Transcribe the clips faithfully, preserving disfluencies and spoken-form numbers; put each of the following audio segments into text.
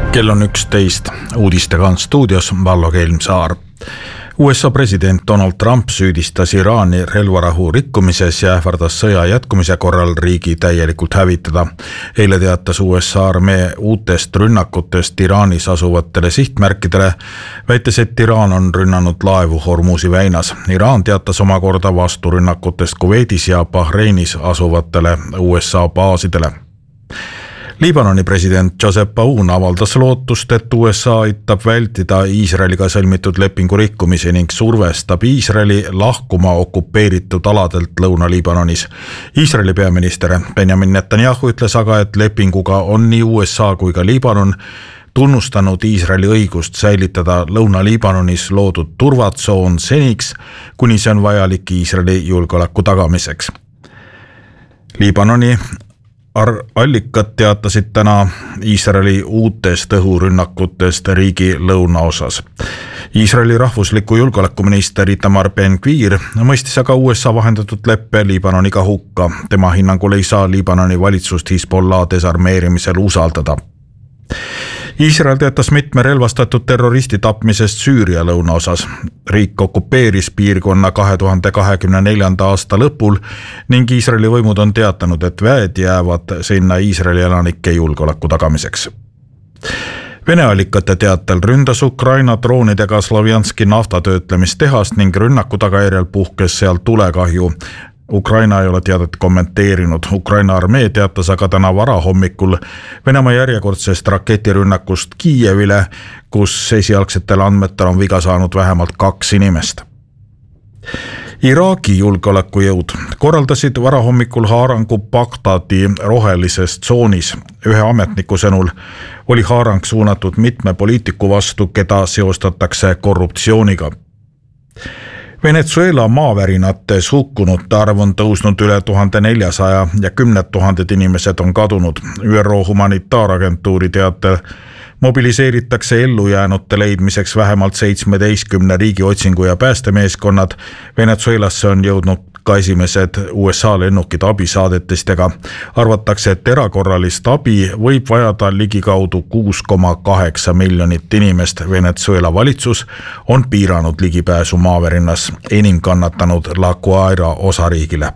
Kell on üksteist, uudistega on stuudios Vallo Kelmsaar. U S A president Donald Trump süüdistas Iraani relvarahu rikkumises ja ähvardas sõja jätkumise korral riigi täielikult hävitada. Eile teatas U S A armee uutest rünnakutest Iraanis asuvatele sihtmärkidele, väites, et Iraan on rünnanud laevu Hormuzi väinas. Iraan teatas omakorda vasturünnakutest Kuveidis ja Bahreinis asuvatele U S A baasidele. Liibanoni president Joseph Aoun avaldas lootust, et U S A aitab vältida Iisraeliga sõlmitud lepingu rikkumisi ning survestab Iisraeli lahkuma okupeeritud aladelt Lõuna-Liibanonis. Iisraeli peaminister Benjamin Netanyahu ütles aga, et lepinguga on nii U S A kui ka Liibanon tunnustanud Iisraeli õigust säilitada Lõuna-Liibanonis loodud turvatsoon seniks, kuni see on vajalik Iisraeli julgeoleku tagamiseks. Liibanoni allikad teatasid täna Iisraeli uutest õhurünnakutest riigi lõunaosas. Iisraeli rahvusliku julgeolekuminister Itamar Ben-Gvir mõistis aga U S A vahendatud leppe Liibanoniga hukka. Tema hinnangul ei saa Liibanoni valitsust Hezbollah desarmeerimisel usaldada. Iisrael teatas mitme relvastatud terroristi tapmisest Süüria lõunaosas. Riik okupeeris piirkonna kahe tuhande kahekümne neljanda aasta lõpul ning Iisraeli võimud on teatanud, et väed jäävad sinna Iisraeli elanike julgeoleku tagamiseks. Vene allikate teatel ründas Ukraina droonidega Slovjanski naftatöötlemistehast ning rünnaku tagajärjel puhkes seal tulekahju. Ukraina ei ole teadet kommenteerinud. Ukraina armee teatas aga täna varahommikul Venemaa järjekordsest raketirünnakust Kiievile, kus esialgsetel andmetel on viga saanud vähemalt kaks inimest. Iraagi julgeolekujõud korraldasid varahommikul haarangu Bagdadi rohelises tsoonis. Ühe ametniku sõnul oli haarang suunatud mitme poliitiku vastu, keda seostatakse korruptsiooniga. Venezuela maavärinates hukkunute arv on tõusnud üle tuhande neljasaja ja kümned tuhanded inimesed on kadunud. Ü R O humanitaaragentuuri teatel mobiliseeritakse ellujäänute leidmiseks vähemalt seitsmeteistkümne riigi otsingu- ja päästemeeskonnad. Venezuelasse on jõudnud ka esimesed U S A lennukid abisaadetistega. Arvatakse, et erakorralist abi võib vajada ligikaudu kuus koma kaheksa miljonit inimest. Venezuela valitsus on piiranud ligipääsu maavärinas enim kannatanud La Guaira osariigile.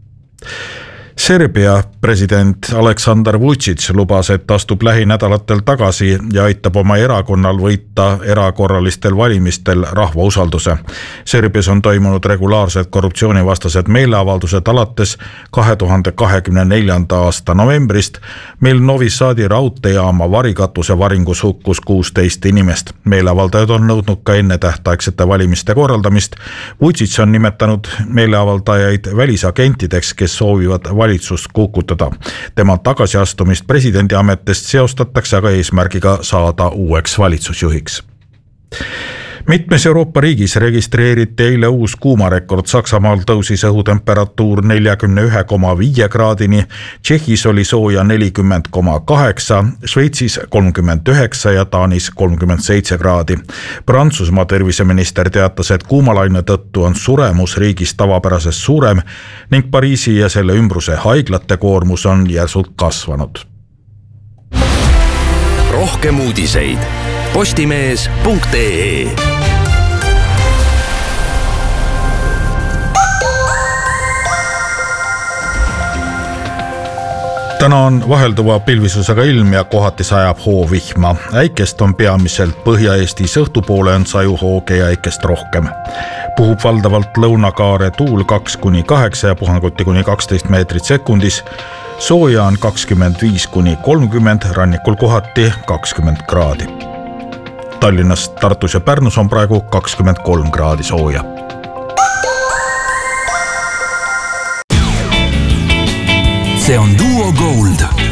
Serbia president Aleksandar Vučić lubas, et astub lähinädalatel tagasi ja aitab oma erakonnal võita erakorralistel valimistel rahva usalduse. Serbias on toimunud regulaarsed korruptsioonivastased meeleavaldused alates kahe tuhande kahekümne neljanda aasta novembrist, mil Novi Sadi raudteejaama varikatuse varingus hukkus kuusteist inimest. Meeleavaldajad on nõudnud ka ennetähtaegsete valimiste korraldamist. Vučić on nimetanud meeleavaldajaid välisagentideks, kes soovivad valitsust kukutada. Tema tagasiastumist presidendi ametist seostatakse aga eesmärgiga saada uueks valitsusjuhiks. Mitmes Euroopa riigis registreeriti eile uus kuumarekord. Saksamaal tõusis õhutemperatuur neljakümne ühe koma viie kraadini, Tšehhis oli sooja nelikümmend koma kaheksa, Šveitsis kolmkümmend üheksa ja Taanis kolmkümmend seitse kraadi. Prantsusmaa terviseminister teatas, et kuumalaine tõttu on suremus riigis tavapärasest suurem ning Pariisi ja selle ümbruse haiglate koormus on järsult kasvanud. Rohkem uudiseid postimees punkt ee. Täna on vahelduva pilvisusega ilm ja kohati sajab hoovihma. Äikest on peamiselt Põhja-Eestis, õhtupoole on sajuhooge ja äikest rohkem. Puhub valdavalt lõunakaare tuul kaks kuni kaheksa ja puhanguti kuni kaksteist meetrit sekundis. Sooja on kakskümmend viis kuni kolmkümmend, rannikul kohati kakskümmend kraadi. Tallinnas, Tartus ja Pärnus on praegu kakskümmend kolm kraadi sooja. See on Duo Gold.